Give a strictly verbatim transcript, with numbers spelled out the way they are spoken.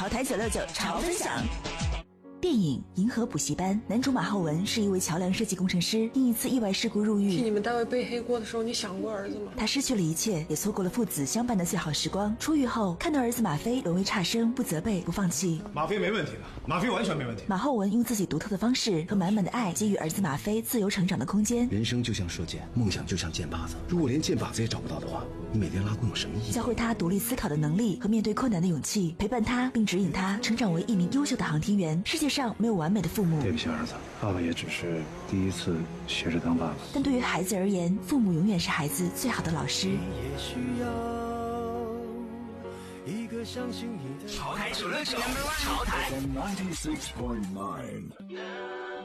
潮台九六九潮分享。电影《银河补习班》，男主马浩文是一位桥梁设计工程师，因一次意外事故入狱。 替你们单位背黑锅的时候，你想过儿子吗？ 他失去了一切，也错过了父子相伴的最好时光。出狱后，看到儿子马飞沦为差生，不责备，不放弃。 马飞没问题的，马飞完全没问题。 马浩文用自己独特的方式和满满的爱，给予儿子马飞自由成长的空间。 人生就像射箭，梦想就像箭靶子。如果连箭靶子也找不到的话，你每天拉弓有什么意义？ 教会他独立思考的能力和面对困难的勇气，陪伴他并指引他成长为一名优秀的航天员。世界上没有完美的父母， 对不起儿子，爸爸也只是第一次学着当爸爸。 但对于孩子而言，父母永远是孩子最好的老师。 也需要一个相信你的潮台九六九，潮台。 ninety-six point nine